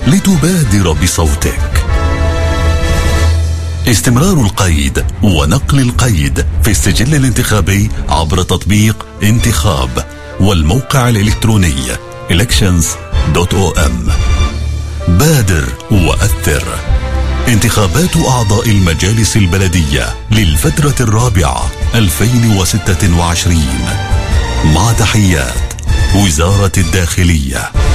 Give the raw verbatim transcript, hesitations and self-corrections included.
لتبادر بصوتك. استمرار القيد ونقل القيد في السجل الانتخابي عبر تطبيق انتخاب والموقع الإلكتروني elections دوت او ام. بادر وأثر. انتخابات أعضاء المجالس البلدية للفترة الرابعة ألفين وستة وعشرين، مع تحيات وزارة الداخلية.